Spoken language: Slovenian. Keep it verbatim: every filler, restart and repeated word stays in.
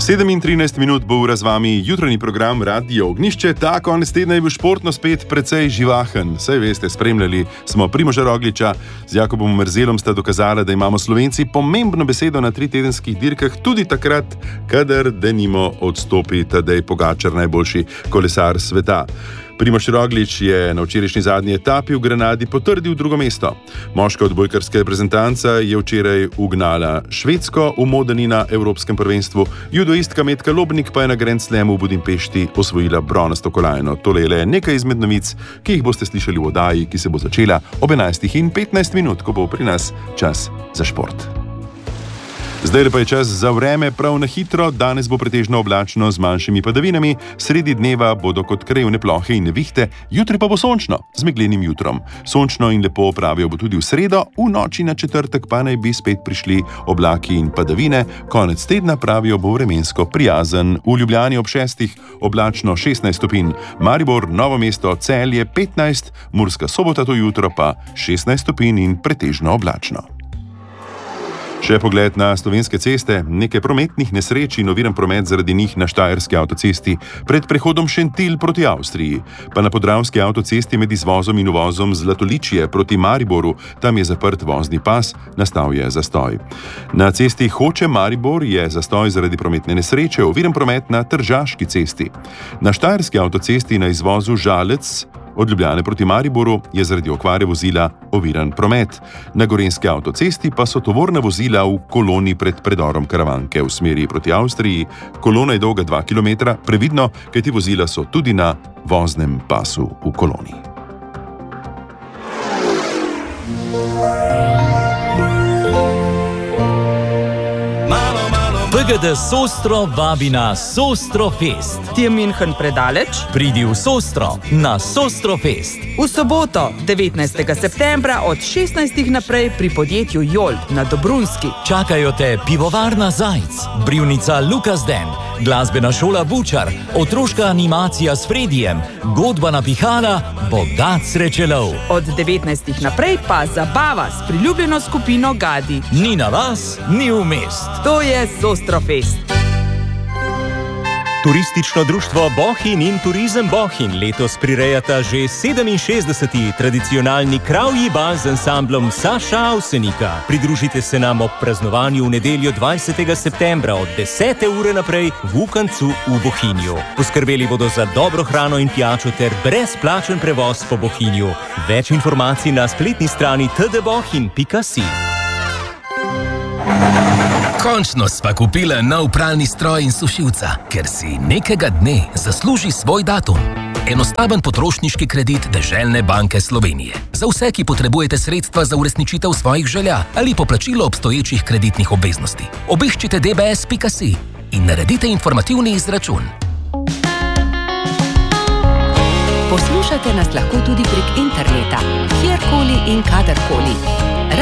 sedem in trinajst minut bo ura z vami jutranji program Radio Ognjišče. Ta konec tedna je bil športno spet precej živahen. Saj veste, spremljali smo Primoža Rogliča, z Jakobom Merzelom sta dokazala, da imamo Slovenci pomembno besedo na tritedenskih dirkah, tudi takrat, kadar denimo odstopi Tadej Pogačar, najboljši kolesar sveta. Primož Roglič je na včerajšnji zadnji etapi v Granadi potrdil drugo mesto. Moška odbojkarska reprezentanca je včeraj ugnala Švedsko v Modeni na Evropskem prvenstvu, judoistka Metka Lobnik pa je na Grand Slamu v Budimpešti osvojila bronasto kolajno. Tole je le nekaj izmed novic, ki jih boste slišali v oddaji, ki se bo začela ob enajstih in petnajst minut, ko bo pri nas čas za šport. Zdaj pa je čas za vreme prav na hitro. Danes bo pretežno oblačno z manjšimi padavinami, sredi dneva bodo kot krajevne plohe in nevihte, jutri pa bo sončno z meglenim jutrom. Sončno in lepo pravijo bo tudi v sredo, v noči na četrtek pa naj bi spet prišli oblaki in padavine. Konec tedna pravijo bo vremensko prijazen. V Ljubljani ob šestih oblačno šestnajst stopinj, Maribor, Novo mesto, Celje petnajst, Murska Sobota to jutro pa šestnajst stopinj in pretežno oblačno. Še pogled na slovenske ceste, nekaj prometnih nesreč in oviran promet zaradi njih na Štajerski avtocesti pred prehodom Šentilj proti Avstriji, pa na Podravski avtocesti med izvozom in uvozom Zlatoličje proti Mariboru, tam je zaprt vozni pas, nastal je zastoj. Na cesti Hoče-Maribor je zastoj zaradi prometne nesreče, oviran promet na Tržaški cesti. Na Štajerski avtocesti na izvozu Žalec od Ljubljane proti Mariboru je zaradi okvare vozila oviran promet. Na Gorenjski avtocesti pa so tovorna vozila v koloni pred predorom Karavanke v smeri proti Avstriji. Kolona je dolga dva kilometra, previdno, kajti vozila so tudi na voznem pasu v koloni. P G D Sostro vabi na Sostro Fest. Ti je München predaleč? Pridi v Sostro na Sostro Fest. V soboto, devetnajstega septembra od šestnajstih naprej pri podjetju Jolt na Dobrunski. Čakajo te pivovarna Zajc, brivnica Lukas Den, glasbena šola Bučar, otroška animacija s Fredijem, godba Pihala, bogat srečelov. Od devetnajstih naprej pa zabava s priljubljeno skupino Gadi. Ni na vas, ni v mest. To je Sostro Fest. Turistično društvo Bohinj in Turizem Bohinj letos prirejata že sedeminšestdeseti tradicionalni kravji bal z ansamblom Saša Avsenika. Pridružite se nam ob praznovanju v nedeljo dvajsetega septembra od desete ure naprej v Ukancu v Bohinju. Poskrbeli bodo za dobro hrano in pijačo ter brezplačen prevoz po Bohinju. Več informacij na spletni strani t d bohinj pika si. Končno sva kupila nov pralni stroj in sušilca, ker si nekega dne zasluži svoj datum. Enostaven potrošniški kredit Deželne banke Slovenije. Za vse, ki potrebujete sredstva za uresničitev svojih želja ali poplačilo obstoječih kreditnih obveznosti. Obiščite d b s pika si in naredite informativni izračun. Poslušate nas lahko tudi prek interneta, kjerkoli in kadarkoli.